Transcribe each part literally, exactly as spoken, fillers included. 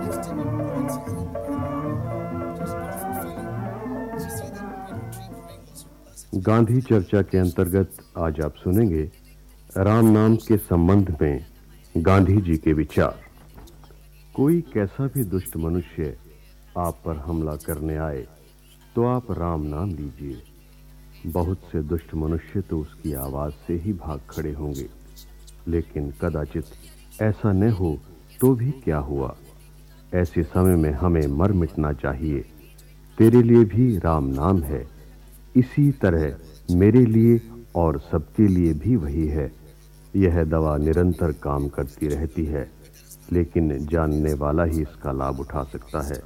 गांधी चर्चा के अंतर्गत आज आप सुनेंगे राम नाम के संबंध में गांधी जी के विचार। कोई कैसा भी दुष्ट मनुष्य आप पर हमला करने आए तो आप राम नाम लीजिए। बहुत से दुष्ट मनुष्य तो उसकी आवाज से ही भाग खड़े होंगे, लेकिन कदाचित ऐसा न हो तो भी क्या हुआ। ऐसे समय में हमें मर मिटना चाहिए। तेरे लिए भी राम नाम है, इसी तरह मेरे लिए और सबके लिए भी वही है। यह दवा निरंतर काम करती रहती है, लेकिन जानने वाला ही इसका लाभ उठा सकता है।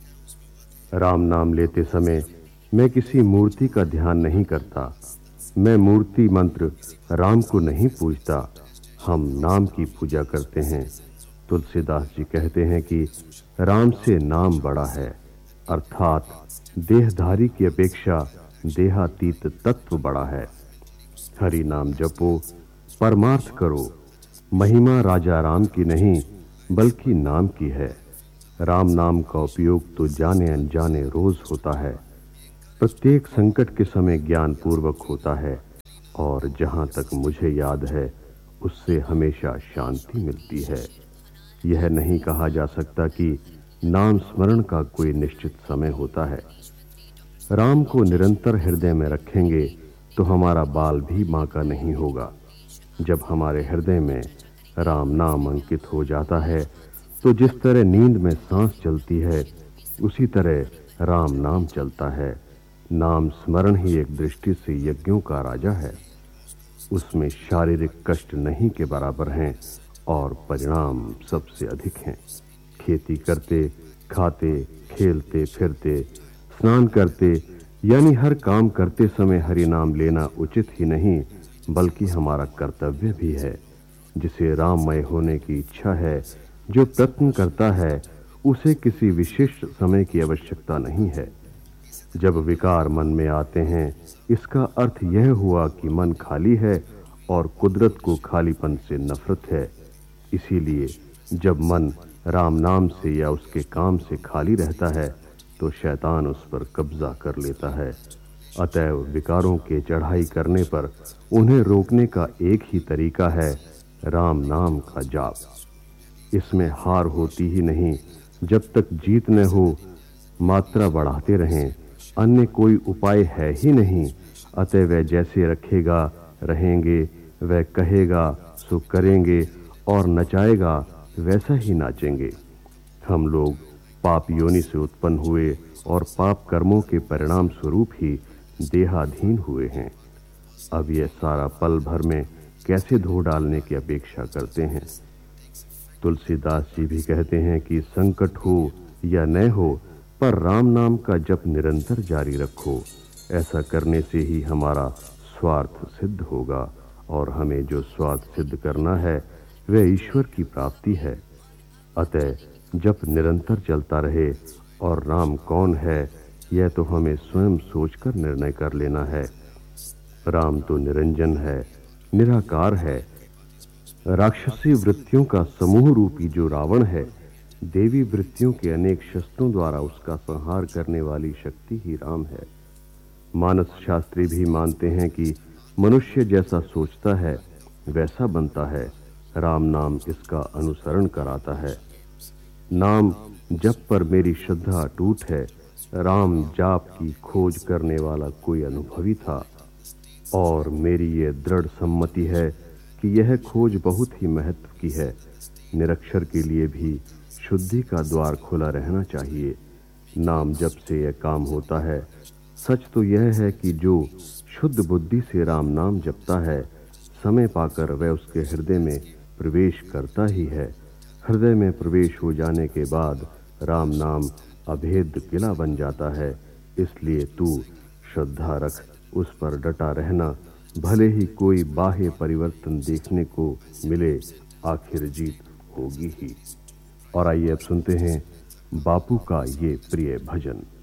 राम नाम लेते समय मैं किसी मूर्ति का ध्यान नहीं करता। मैं मूर्ति मंत्र राम को नहीं पूजता, हम नाम की पूजा करते हैं। तुलसीदास जी कहते हैं कि राम से नाम बड़ा है, अर्थात देहधारी की अपेक्षा देहातीत तत्व बड़ा है। हरि नाम जपो, परमार्थ करो। महिमा राजा राम की नहीं बल्कि नाम की है। राम नाम का उपयोग तो जाने अनजाने रोज होता है। प्रत्येक संकट के समय ज्ञान पूर्वक होता है, और जहां तक मुझे याद है उससे हमेशा शांति मिलती है। यह नहीं कहा जा सकता कि नाम स्मरण का कोई निश्चित समय होता है। राम को निरंतर हृदय में रखेंगे तो हमारा बाल भी बांका नहीं होगा। जब हमारे हृदय में राम नाम अंकित हो जाता है तो जिस तरह नींद में सांस चलती है उसी तरह राम नाम चलता है। नाम स्मरण ही एक दृष्टि से यज्ञों का राजा है। उसमें शारीरिक कष्ट नहीं के बराबर हैं और परिणाम सबसे अधिक हैं। खेती करते, खाते, खेलते फिरते, स्नान करते, यानी हर काम करते समय हरि नाम लेना उचित ही नहीं बल्कि हमारा कर्तव्य भी है। जिसे राममय होने की इच्छा है, जो प्रयत्न करता है, उसे किसी विशिष्ट समय की आवश्यकता नहीं है। जब विकार मन में आते हैं, इसका अर्थ यह हुआ कि मन खाली है और कुदरत को खालीपन से नफरत है। इसीलिए जब मन राम नाम से या उसके काम से खाली रहता है तो शैतान उस पर कब्जा कर लेता है। अतएव विकारों के चढ़ाई करने पर उन्हें रोकने का एक ही तरीका है, राम नाम का जाप। इसमें हार होती ही नहीं जब तक जीत न हो। मात्रा बढ़ाते रहें, अन्य कोई उपाय है ही नहीं। अतः वह जैसे रखेगा रहेंगे, वह कहेगा सो करेंगे, और नचाएगा वैसा ही नाचेंगे। हम लोग पाप योनि से उत्पन्न हुए और पाप कर्मों के परिणाम स्वरूप ही देहाधीन हुए हैं। अब यह सारा पल भर में कैसे धो डालने की अपेक्षा करते हैं। तुलसीदास जी भी कहते हैं कि संकट हो या न हो, पर राम नाम का जप निरंतर जारी रखो। ऐसा करने से ही हमारा स्वार्थ सिद्ध होगा, और हमें जो स्वार्थ सिद्ध करना है वह ईश्वर की प्राप्ति है। अतः जप निरंतर चलता रहे, और राम कौन है यह तो हमें स्वयं सोचकर निर्णय कर लेना है। राम तो निरंजन है, निराकार है। राक्षसी वृत्तियों का समूह रूपी जो रावण है, देवी वृत्तियों के अनेक शस्त्रों द्वारा उसका संहार करने वाली शक्ति ही राम है। मानस शास्त्री भी मानते हैं कि मनुष्य जैसा सोचता है वैसा बनता है। राम नाम इसका अनुसरण कराता है। नाम जप पर मेरी श्रद्धा अटूट है। राम जाप की खोज करने वाला कोई अनुभवी था, और मेरी ये दृढ़ सम्मति है कि यह खोज बहुत ही महत्व की है। निरक्षर के लिए भी शुद्धि का द्वार खुला रहना चाहिए। नाम जप से यह काम होता है। सच तो यह है कि जो शुद्ध बुद्धि से राम नाम जपता है, समय पाकर वह उसके हृदय में प्रवेश करता ही है। हृदय में प्रवेश हो जाने के बाद राम नाम अभेद किला बन जाता है। इसलिए तू श्रद्धा रख, उस पर डटा रहना। भले ही कोई बाह्य परिवर्तन देखने को मिले, आखिर जीत होगी ही। और आइए अब सुनते हैं बापू का ये प्रिय भजन।